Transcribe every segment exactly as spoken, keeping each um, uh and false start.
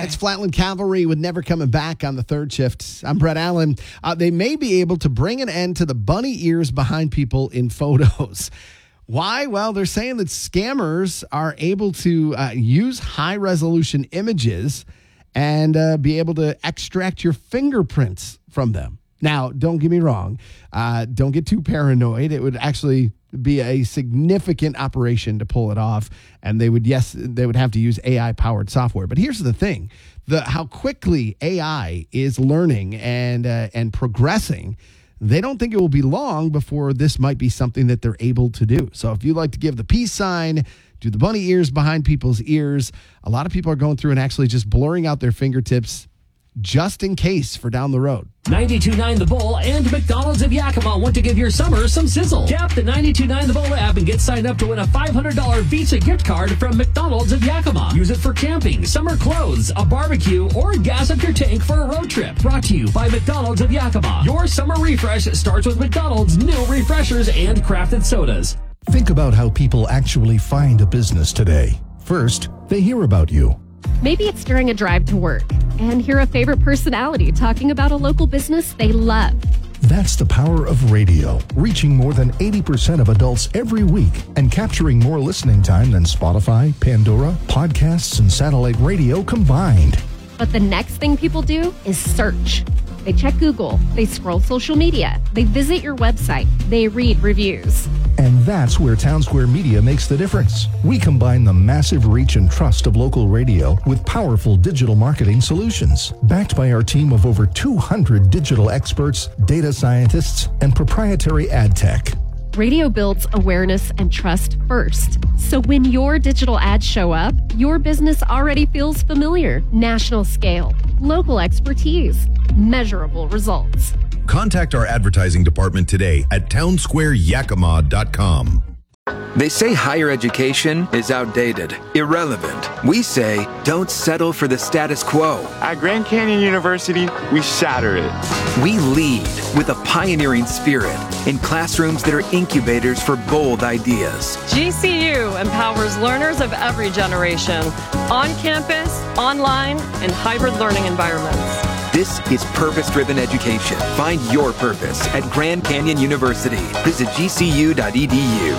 It's Flatland Cavalry with Never Coming Back on the third shift. I'm Brett Allen. Uh, they may be able to bring an end to the bunny ears behind people in photos. Why? Well, they're saying that scammers are able to uh, use high-resolution images and uh, be able to extract your fingerprints from them. Now, don't get me wrong. Uh, don't get too paranoid. It would actually be a significant operation to pull it off. And they would, yes, they would have to use A I-powered software. But here's the thing. The how quickly A I is learning and uh, and progressing, they don't think it will be long before this might be something that they're able to do. So if you like to give the peace sign, do the bunny ears behind people's ears, a lot of people are going through and actually just blurring out their fingertips just in case for down the road. ninety-two point nine The Bull and McDonald's of Yakima want to give your summer some sizzle. Tap the ninety-two point nine The Bull app and get signed up to win a five hundred dollars Visa gift card from McDonald's of Yakima. Use it for camping, summer clothes, a barbecue, or gas up your tank for a road trip. Brought to you by McDonald's of Yakima. Your summer refresh starts with McDonald's new refreshers and crafted sodas. Think about how people actually find a business today. First, they hear about you. Maybe it's during a drive to work and hear a favorite personality talking about a local business they love. That's the power of radio, reaching more than eighty percent of adults every week and capturing more listening time than Spotify, Pandora, podcasts, and satellite radio combined. But the next thing people do is search. They check Google, they scroll social media, they visit your website, they read reviews. And that's where Townsquare Media makes the difference. We combine the massive reach and trust of local radio with powerful digital marketing solutions, backed by our team of over two hundred digital experts, data scientists, and proprietary ad tech. Radio builds awareness and trust first. So when your digital ads show up, your business already feels familiar. National scale, local expertise, measurable results. Contact our advertising department today at townsquare yakima dot com. They say higher education is outdated, irrelevant. We say don't settle for the status quo. At Grand Canyon University, we shatter it. We lead with a pioneering spirit in classrooms that are incubators for bold ideas. G C U empowers learners of every generation, on campus, online, and hybrid learning environments. This is purpose-driven education. Find your purpose at Grand Canyon University. Visit g c u dot e d u.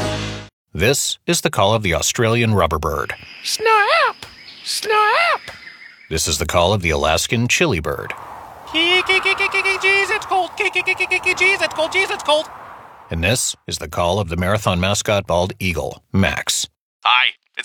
This is the call of the Australian rubberbird. Snap! Snap! This is the call of the Alaskan chili bird. Jeez, it's cold. Jeez, it's cold. Jeez, it's cold. And this is the call of the marathon mascot bald eagle, Max. Hi.